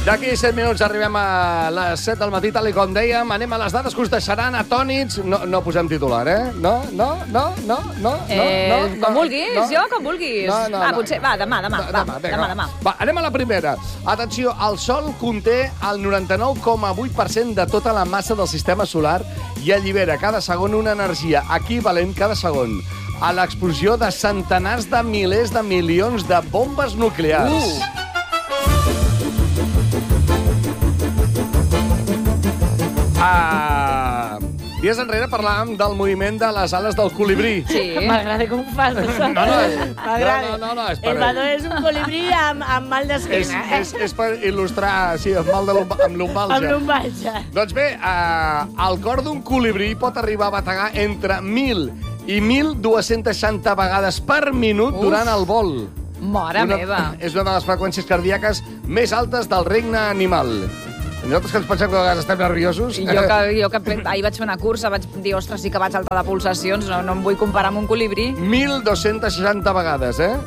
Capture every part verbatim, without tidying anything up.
D'aquí set minuts arribem a les set del matí, tal i com dèiem. Anem a les dades que us deixaran atònits. No, no posem titular, eh? No, no, no, no, no, eh, no, no. Com vulguis, no. jo com vulguis. No, no, ah, no. potser, va, demà, demà, va, demà, vinga, demà, demà. Va, anem a la primera. Atenció, el Sol conté el noranta-nou coma vuit per cent de tota la massa del sistema solar i allibera cada segon una energia equivalent cada segon a l'explosió de centenars de milers de milions de bombes nuclears. Uh. Ah, dies enrere parlàvem del moviment de les ales del colibrí. Sí. M'agrada com fas. No, no, és, M'agrada. no, no, no, és per... El Badó és un colibrí amb, amb mal És, d'esquena. és, és per il·lustrar, sí, amb mal de lumba, amb lumbalgia. Amb lumbalgia. Doncs bé, eh, el cor d'un colibrí pot arribar a bategar entre mil i mil dues-centes seixanta vegades per minut Uf. durant el vol. Mare una, meva. És una de les freqüències cardíaques més altes del regne animal. Nosaltres que ens pensem que a vegades estem nerviosos... Jo que, jo que ahir vaig fer una cursa, vaig dir, ostres, sí que vaig alta de pulsacions, no, no em vull comparar amb un colibrí. mil dues-centes seixanta vegades, eh?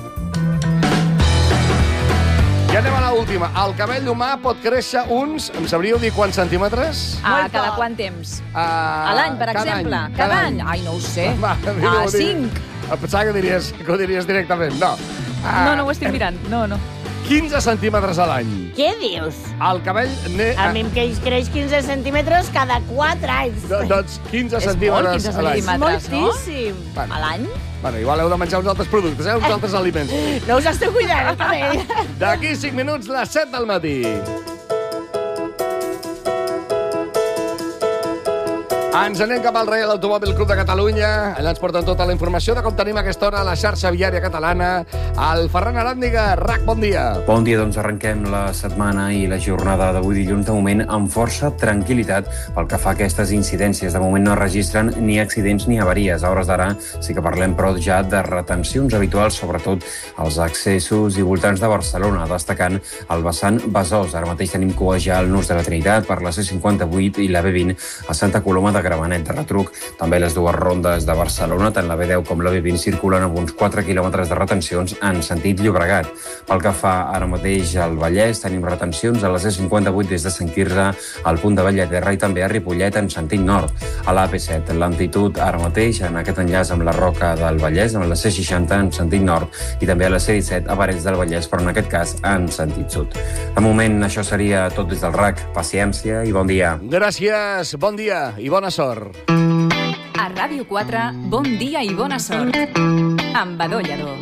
I anem a l'última. El cabell humà pot créixer uns... Em sabríeu dir quants centímetres? A cada quant temps? Uh, A l'any, per cada exemple? Any, Cada any? Ai, no ho sé. Va, A cinc? Pensava que, diries, que ho diries directament. No. Uh, No, no ho estic mirant. No, no. quinze centímetres a l'any. Què dius? El cabell... Ne... A mi em creix, creix quinze centímetres cada quatre anys. Do, doncs quinze És molt, centímetres quinze a l'any. centímetres. Moltíssim. Bueno. A l'any? Bueno, igual heu de menjar uns altres productes, eh? Uns altres aliments. No us esteu cuidant, el cabell. D'aquí cinc minuts, les set del matí. Ens anem cap al Reial Automòbil Club de Catalunya. Allà ens porten tota la informació de com tenim a aquesta hora a la xarxa viària catalana. El Ferran Aràndiga, R A C, bon dia. Bon dia, doncs arrenquem la setmana i la jornada d'avui dilluns, de moment amb força tranquil·litat pel que fa a aquestes incidències. De moment no es registren ni accidents ni avaries. A hores d'ara sí que parlem, però, ja de retencions habituals, sobretot als accessos i voltants de Barcelona, destacant el vessant Besòs. Ara mateix tenim cua ja al Nus de la Trinitat per la C cinquanta-vuit i la B vint a Santa Coloma de Gramenet de retruc. També les dues rondes de Barcelona, tant la B deu com la B vint, circulen amb uns quatre quilòmetres de retencions en sentit Llobregat. Pel que fa ara mateix al Vallès, tenim retencions a la C cinquanta-vuit des de Sant Quirze al punt de Vallaterra i també a Ripollet en sentit nord. A l'A P set, l'amplitud ara mateix en aquest enllaç amb la Roca del Vallès, amb la C seixanta en sentit nord i també a la C disset a Parets del Vallès, però en aquest cas en sentit sud. De moment, això seria tot des del R A C. Paciència i bon dia. Gràcies, bon dia i bona sort. A Ràdio quatre, bon dia i bona sort. Amb Badó Lladó.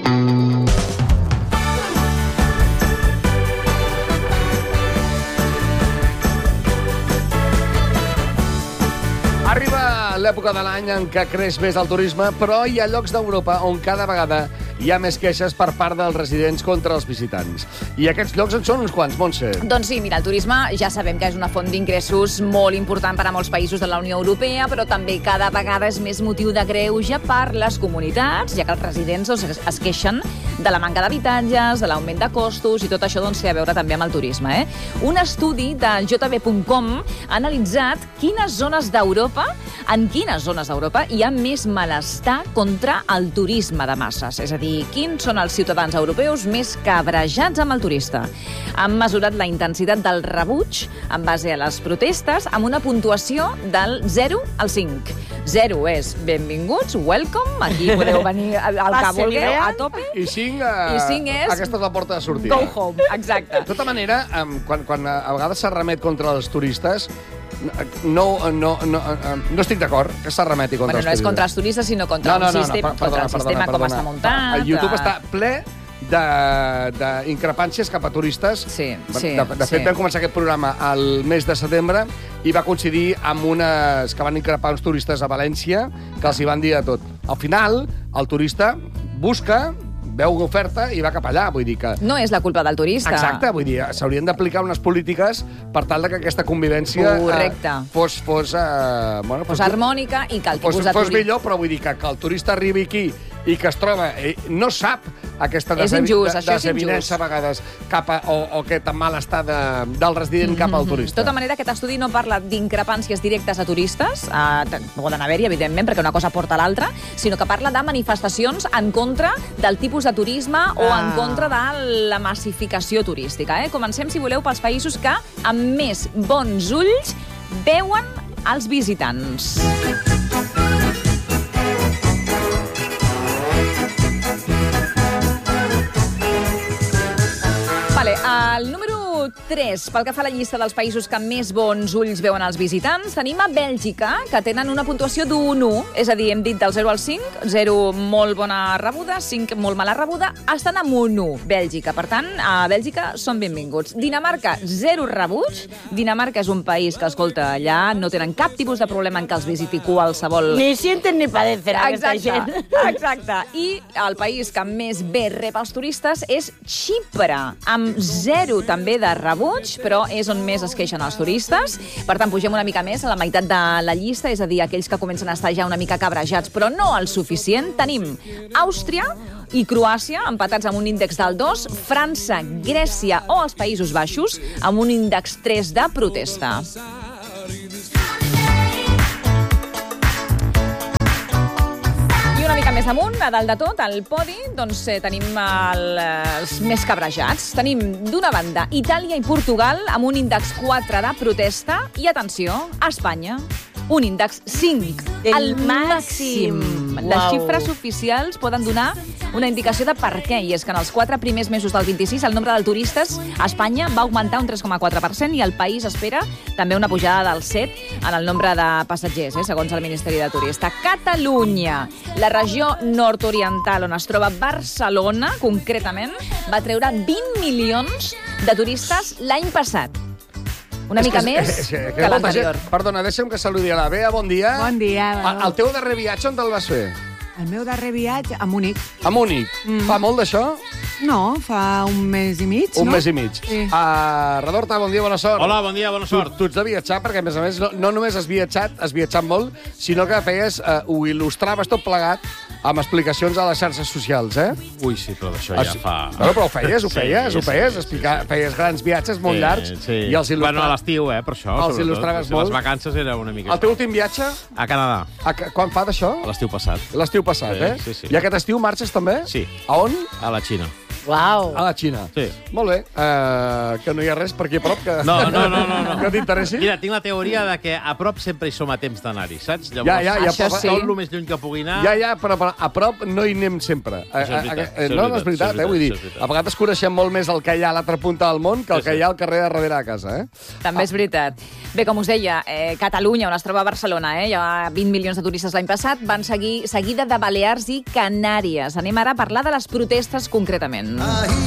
Arriba l'època de l'any en què creix més el turisme, però hi ha llocs d'Europa on cada vegada hi ha més queixes per part dels residents contra els visitants. I aquests llocs en són uns quants, Montse. Doncs sí, mira, el turisme ja sabem que és una font d'ingressos molt important per a molts països de la Unió Europea, però també cada vegada és més motiu de greuge per les comunitats, ja que els residents doncs, es, es queixen de la manca d'habitatges, de l'augment de costos, i tot això doncs, té a veure també amb el turisme. Eh? Un estudi de J B punt com ha analitzat quines zones d'Europa, en quines zones d'Europa hi ha més malestar contra el turisme de masses, és a dir, quins són els ciutadans europeus més cabrejats amb el turista. Han mesurat la intensitat del rebuig en base a les protestes amb una puntuació del zero al cinc. zero és benvinguts, welcome, aquí podeu venir al que vulgueu, a tope. I cinc, uh, I cinc és... aquesta és la porta de sortida. Go home, exacte. De tota manera, um, quan, quan a vegades s'ha remet contra els turistes, no, no, no, no estic d'acord que s'ha remeti contra Bueno, no els és turistes. contra els turistes, sinó contra no, no, un no, sistema, no, contra perdona, el sistema perdona, com perdona. està muntat. El YouTube de... està ple d'increpàncies cap a turistes. Sí, sí. De, de fet, sí. vam començar aquest programa al mes de setembre i va coincidir amb unes que van increpar uns turistes a València que els hi van dir de tot. Al final, el turista busca, veu una oferta i va cap allà, vull dir que... No és la culpa del turista. Exacte, vull dir, s'haurien d'aplicar unes polítiques per tal de que aquesta convivència Correcte. eh, fos... Fos, eh, bueno, Fos harmònica i que el tipus fos, de fos turisme... millor, però vull dir que, que el turista arribi aquí i que es troba, eh, no sap aquesta És injust, això és desavinença a vegades cap a, o, o aquest malestar de, del resident cap al turista. De tota manera, aquest estudi no parla d'increpàncies directes a turistes, eh, poden haver-hi, evidentment, perquè una cosa porta a l'altra, sinó que parla de manifestacions en contra del tipus de turisme ah. o en contra de la massificació turística. Eh? Comencem, si voleu, pels països que amb més bons ulls veuen els visitants. Vale, el número tres, pel que fa a la llista dels països que més bons ulls veuen als visitants, tenim a Bèlgica, que tenen una puntuació d'un u, és a dir, hem dit del zero al cinc, zero molt bona rebuda, cinc molt mala rebuda, estan amb un u, Bèlgica. Per tant, a Bèlgica són benvinguts. Dinamarca, zero rebuig. Dinamarca és un país que, escolta, allà no tenen cap tipus de problema en que els visiti qualsevol... Ni sienten ni padecen aquesta gent. Exacte. I el país que més bé rep els turistes és Xipre, amb zero també de rebuig, però és on més es queixen els turistes. Per tant, pugem una mica més a la meitat de la llista, és a dir, aquells que comencen a estar ja una mica cabrejats, però no el suficient. Tenim Àustria i Croàcia, empatats amb un índex del dos, França, Grècia o els Països Baixos, amb un índex tres de protesta. Una mica més amunt, a dalt de tot, al podi, doncs eh, tenim el, els més cabrejats. Tenim, d'una banda, Itàlia i Portugal, amb un índex quatre de protesta, i, atenció, Espanya, un índex cinc, el màxim. Les xifres oficials poden donar una indicació de per què, i és que en els quatre primers mesos del vint-i-sis el nombre de turistes a Espanya va augmentar un tres coma quatre per cent i el país espera també una pujada del set en el nombre de passatgers, eh, segons el Ministeri de Turista. Catalunya, la regió nord-oriental on es troba Barcelona, concretament, va treure vint milions de turistes l'any passat. Una mica més que l'anterior. Perdona, deixa'm que saludi a la Bea, bon dia. Bon dia. El, el teu darrer viatge on te'l vas fer? El meu darrer viatge a Múnich. A Múnich. Mm. Fa molt d'això? No, fa un mes i mig, un no? mes i mig. Sí. Uh, Redorta, bon dia, bona sort. Hola, bon dia, bona sort. Tu, tu ets de viatjar, perquè, a més a més, no, no només has viatjat, has viatjat molt, sinó que feies, uh, ho il·lustraves tot plegat amb explicacions a les xarxes socials, eh? Ui, sí, però d'això ja fa... No, però ho feies, ho Sí, feies, ho sí, feies. sí, Explicar, sí, sí. Feies grans viatges molt Sí, llargs sí. i els il·lustraves. Bueno, a l'estiu, eh, per això, Els sobretot. il·lustraves Sí, molt. Les vacances era una mica... El teu últim viatge? A Canadà, A, quan fa d'això? a l'estiu passat. L'estiu passat, Sí, eh? sí, sí. I aquest estiu marxes també? Sí. A on? A la Xina. Uau. A la Xina. Sí. Molt bé. Uh, que no hi ha res per aquí a prop que, No, no, no, no, no. que t'interessi? Mira, tinc la teoria de que a prop sempre hi som a temps d'anar-hi, saps? Ja, ja, ja, Això però- sí. Tot el més lluny que pugui anar... Ja, ja, però, però a prop no hi anem sempre. Això és veritat, A- a- això és no, no és veritat, veritat, això és eh? Vull dir, veritat, això és veritat. a vegades coneixem molt més el que hi ha a l'altra punta del món que el Sí, que sí. hi ha al carrer de darrere de casa, eh? També és veritat. Bé, com us deia, eh, Catalunya, on es troba Barcelona, eh, hi ha vint milions de turistes l'any passat, van seguir seguida de Balears i Canàries. Anem ara a parlar de les protestes concretament. Ahí